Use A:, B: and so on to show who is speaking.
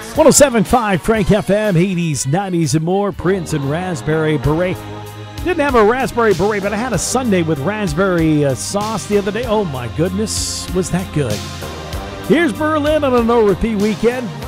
A: 107.5 Frank FM, 80s, 90s, and more. Prince and Raspberry Beret. Didn't have a raspberry beret, but I had a sundae with raspberry sauce the other day. Oh my goodness, was that good. Here's Berlin on a no-repeat weekend.